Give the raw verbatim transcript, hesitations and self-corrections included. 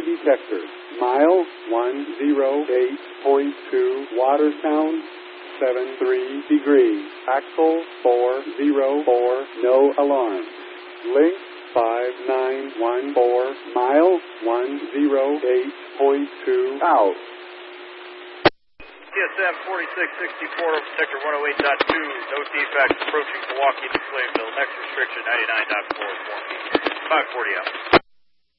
detector. Mile one oh eight point two, water sound seven three degrees. Axle four oh four, no alarm. Link five nine one four, mile one oh eight point two, out. T S M forty-six sixty-four, sector one oh eight point two, no defects approaching Milwaukee to Slayville. Next restriction ninety-nine point four, five forty out.